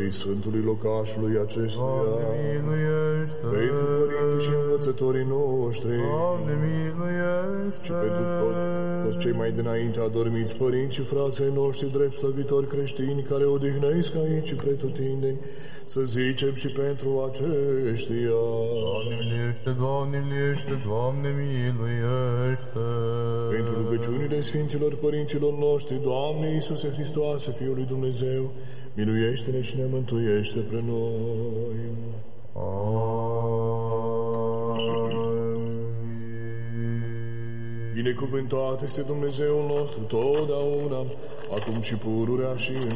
păsării Sfântului locașului acestuia, Doamne, miluiește! pentru părinții și învățătorii noștri, Doamne, miluiește! și pentru toți cei mai dinainte adormiți părinți și frații noștri drept slăvitori creștini care odihnesc aici pretutindeni, să zicem și pentru aceștia. Doamne, miluiește! Doamne, miluiește! Doamne, miluiește! Pentru rugăciunile Sfinților Părinților noștri, Doamne Iisuse Hristoase, Fiul lui Dumnezeu, miluiește-ne și ne mântuiește pre noi. Binecuvântat este Dumnezeul nostru totdeauna, acum și pururea și în